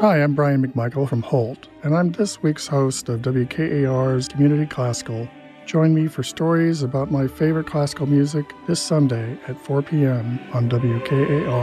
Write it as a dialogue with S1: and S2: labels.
S1: Hi, I'm Brian McMichael from Holt, and I'm this week's host of WKAR's Community Classical. Join me for stories about my favorite classical music this Sunday at 4 p.m. on WKAR.